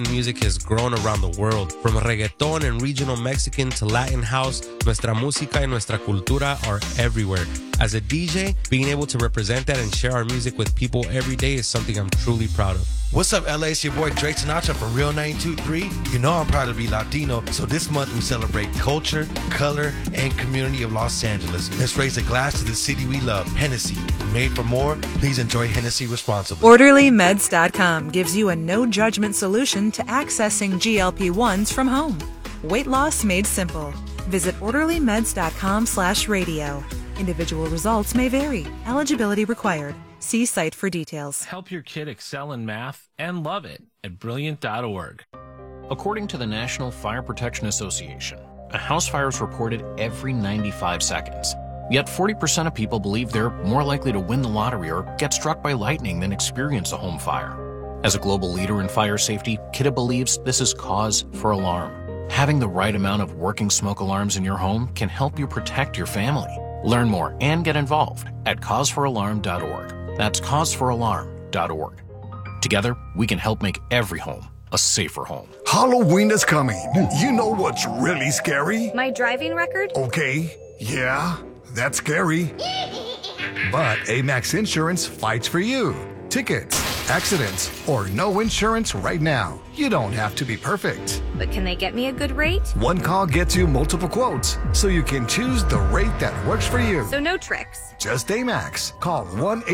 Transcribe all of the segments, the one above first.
music has grown around the world. From reggaeton and regional Mexican to Latin house, nuestra música y nuestra cultura are everywhere. As a DJ, being able to represent that and share our music with people every day is something I'm truly proud of. What's up, LA? It's your boy Drake Sinatra from Real 92.3. You know I'm proud to be Latino, so this month we celebrate culture, color, and community of Los Angeles. Let's raise a glass to the city we love, Hennessy. Made for more, please enjoy Hennessy responsibly. OrderlyMeds.com gives you a no-judgment solution to accessing GLP-1s from home. Weight loss made simple. Visit OrderlyMeds.com/radio. Individual results may vary. Eligibility required. See site for details. Help your kid excel in math and love it at Brilliant.org. According to the National Fire Protection Association, a house fire is reported every 95 seconds. Yet 40% of people believe they're more likely to win the lottery or get struck by lightning than experience a home fire. As a global leader in fire safety, Kidde believes this is cause for alarm. Having the right amount of working smoke alarms in your home can help you protect your family. Learn more and get involved at causefораlarm.org. That's causefораlarm.org. Together, we can help make every home a safer home. Halloween is coming. You know what's really scary? My driving record? Okay, yeah, that's scary. But Amex Insurance fights for you. Tickets, accidents, or no insurance right now. You don't have to be perfect. But can they get me a good rate? One call gets you multiple quotes, so you can choose the rate that works for you. So no tricks. Just Amex. Call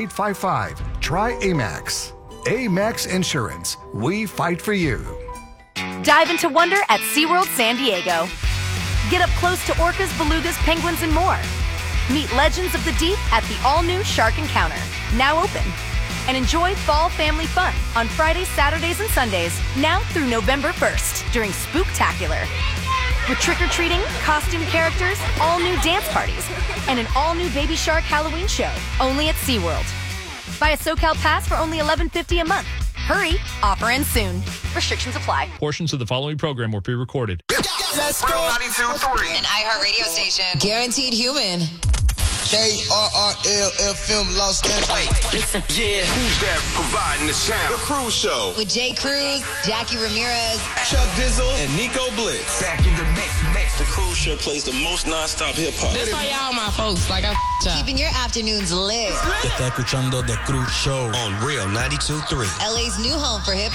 1-855-TRY-AMEX. Amex Insurance. We fight for you. Dive into wonder at SeaWorld San Diego. Get up close to orcas, belugas, penguins, and more. Meet legends of the deep at the all-new Shark Encounter, now open. And enjoy fall family fun on Fridays, Saturdays, and Sundays, now through November 1st during Spooktacular. With trick-or-treating, costume characters, all-new dance parties, and an all-new Baby Shark Halloween show, only at SeaWorld. Buy a SoCal Pass for only $11.50 a month. Hurry, offer ends soon. Restrictions apply. Portions of the following program were pre-recorded. Let's go. 92.3. An iHeart radio station. Guaranteed human. KRRL-FM Los Angeles. Yeah, who's that providing the sound? The Cruise Show. With Jay Cruz, Jackie Ramirez, Chuck Dizzle, and Nico Blitz. Back in the mix. The Cruise Show plays the most non-stop hip-hop. This for y'all, my folks. Like keeping your afternoons lit. Está escuchando The Cruz Show on Real 92.3. LA's new home for hip-hop.